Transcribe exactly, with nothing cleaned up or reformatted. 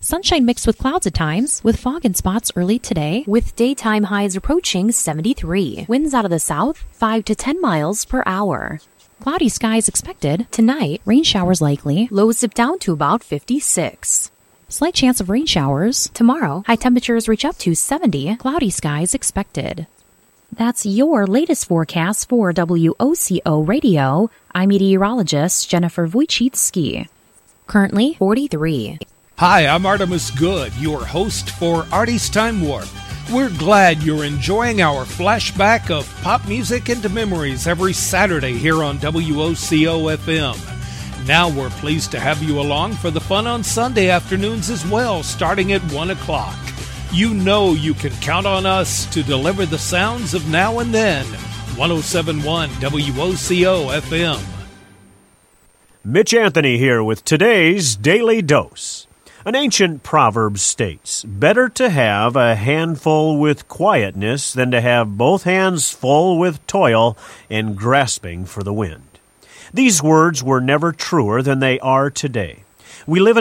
Sunshine mixed with clouds at times, with fog in spots early today, with daytime highs approaching seventy-three. Winds out of the south, five to ten miles per hour. Cloudy skies expected. Tonight, rain showers likely. Lows dip down to about fifty-six. Slight chance of rain showers. Tomorrow, high temperatures reach up to seventy. Cloudy skies expected. That's your latest forecast for W O C O Radio. I'm meteorologist Jennifer Wojcicki. Currently forty-three. Hi, I'm Artemis Good, your host for Artie's Time Warp. We're glad you're enjoying our flashback of pop music into memories every Saturday here on W O C O F M. Now we're pleased to have you along for the fun on Sunday afternoons as well, starting at one o'clock. You know you can count on us to deliver the sounds of now and then. one oh seven point one W O C O F M. Mitch Anthony here with today's Daily Dose. An ancient proverb states, better to have a handful with quietness than to have both hands full with toil and grasping for the wind. These words were never truer than they are today. We live in